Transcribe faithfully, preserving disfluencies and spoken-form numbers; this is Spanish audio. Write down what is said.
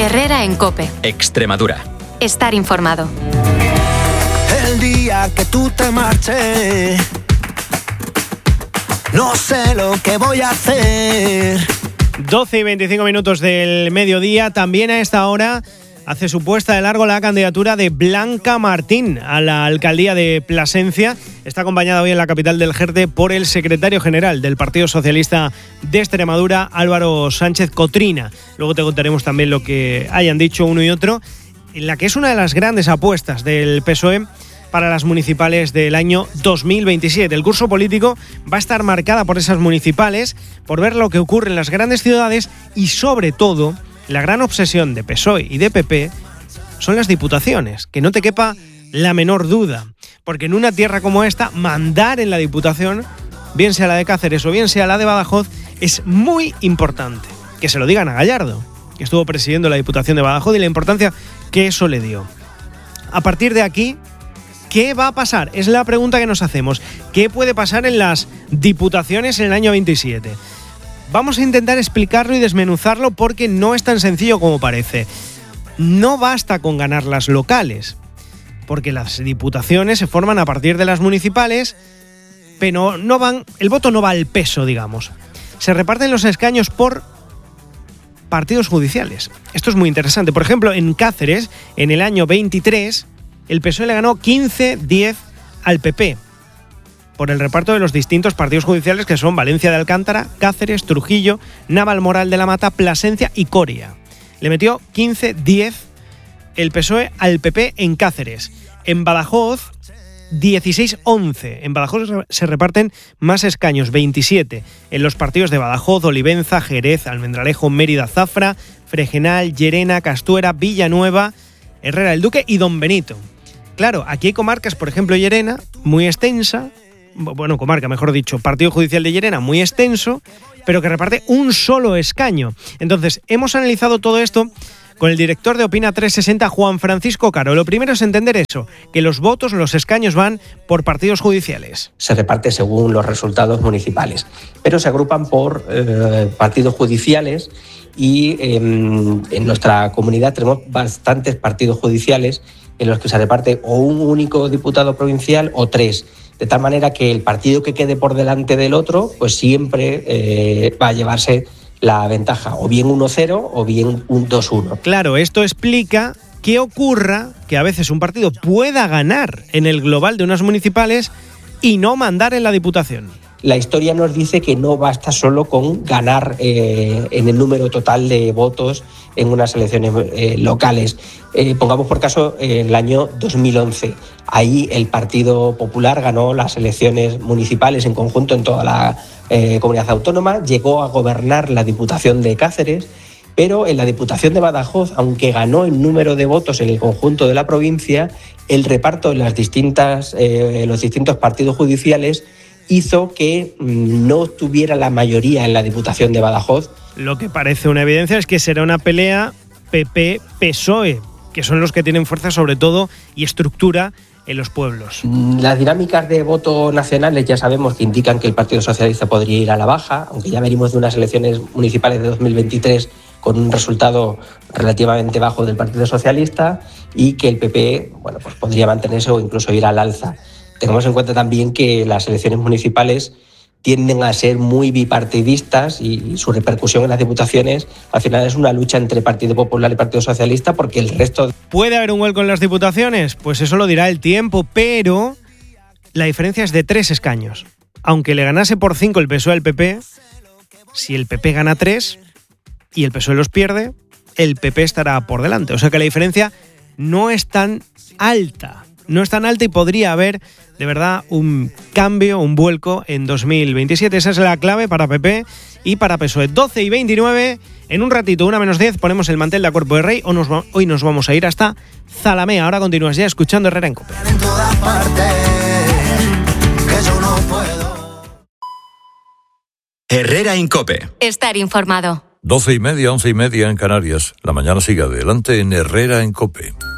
Herrera en COPE. Extremadura. Estar informado. El día que tú te marches, no sé lo que voy a hacer. doce y veinticinco minutos del mediodía. También a esta hora hace su puesta de largo la candidatura de Blanca Martín a la alcaldía de Plasencia. Está acompañada hoy en la capital del Jerte por el secretario general del Partido Socialista de Extremadura, Álvaro Sánchez Cotrina. Luego te contaremos también lo que hayan dicho uno y otro, en la que es una de las grandes apuestas del P S O E para las municipales del año dos mil veintisiete. El curso político va a estar marcada por esas municipales, por ver lo que ocurre en las grandes ciudades y, sobre todo, la gran obsesión de P S O E y de P P son las diputaciones, que no te quepa la menor duda, porque en una tierra como esta, mandar en la diputación, bien sea la de Cáceres o bien sea la de Badajoz, es muy importante. Que se lo digan a Gallardo, que estuvo presidiendo la Diputación de Badajoz, y la importancia que eso le dio. A partir de aquí, ¿qué va a pasar? Es la pregunta que nos hacemos. ¿Qué puede pasar en las diputaciones en el año veintisiete? Vamos a intentar explicarlo y desmenuzarlo porque no es tan sencillo como parece. No basta con ganar las locales, porque las diputaciones se forman a partir de las municipales, pero no van, el voto no va al peso, digamos. Se reparten los escaños por partidos judiciales. Esto es muy interesante. Por ejemplo, en Cáceres, en el año veintitrés, el P S O E le ganó quince diez al P P por el reparto de los distintos partidos judiciales que son Valencia de Alcántara, Cáceres, Trujillo, Navalmoral de la Mata, Plasencia y Coria. Le metió quince diez el P S O E al P P en Cáceres. En Badajoz, dieciséis once. En Badajoz se reparten más escaños, veintisiete, en los partidos de Badajoz, Olivenza, Jerez, Almendralejo, Mérida, Zafra, Fregenal, Llerena, Castuera, Villanueva, Herrera del Duque y Don Benito. Claro, aquí hay comarcas, por ejemplo Llerena, muy extensa, bueno, comarca, mejor dicho, partido judicial de Llerena muy extenso, pero que reparte un solo escaño. Entonces, hemos analizado todo esto con el director de Opina trescientos sesenta, Juan Francisco Caro. Lo primero es entender eso, que los votos, los escaños van por partidos judiciales. Se reparte según los resultados municipales, pero se agrupan por eh, partidos judiciales y eh, en nuestra comunidad tenemos bastantes partidos judiciales en los que se reparte o un único diputado provincial o tres, de tal manera que el partido que quede por delante del otro pues siempre eh, va a llevarse la ventaja, o bien uno cero o bien un dos uno. Claro, esto explica que ocurra que a veces un partido pueda ganar en el global de unas municipales y no mandar en la diputación. La historia nos dice que no basta solo con ganar eh, en el número total de votos en unas elecciones eh, locales. Eh, pongamos por caso eh, el año dos mil once. Ahí el Partido Popular ganó las elecciones municipales en conjunto en toda la eh, comunidad autónoma, llegó a gobernar la Diputación de Cáceres, pero en la Diputación de Badajoz, aunque ganó en número de votos en el conjunto de la provincia, el reparto de las distintas, eh, los distintos partidos judiciales hizo que no tuviera la mayoría en la Diputación de Badajoz. Lo que parece una evidencia es que será una pelea P P P S O E, que son los que tienen fuerza sobre todo y estructura en los pueblos. Las dinámicas de voto nacionales ya sabemos que indican que el Partido Socialista podría ir a la baja, aunque ya venimos de unas elecciones municipales de dos mil veintitrés con un resultado relativamente bajo del Partido Socialista, y que el P P, bueno, pues podría mantenerse o incluso ir al alza. Tengamos en cuenta también que las elecciones municipales tienden a ser muy bipartidistas y su repercusión en las diputaciones al final es una lucha entre Partido Popular y Partido Socialista, porque el resto... ¿Puede haber un vuelco en las diputaciones? Pues eso lo dirá el tiempo, pero la diferencia es de tres escaños. Aunque le ganase por cinco el P S O E al P P, si el P P gana tres y el P S O E los pierde, el P P estará por delante. O sea que la diferencia no es tan alta. No es tan alta y podría haber, de verdad, un cambio, un vuelco en dos mil veintisiete. Esa es la clave para P P y para P S O E. doce y veintinueve, en un ratito, una menos diez, ponemos el mantel de a cuerpo de rey. O nos, hoy nos vamos a ir hasta Zalamea. Ahora continúas ya escuchando Herrera en COPE. En todas partes, que yo no puedo. Herrera en COPE. Estar informado. Doce y media, once y media en Canarias. La mañana sigue adelante en Herrera en COPE.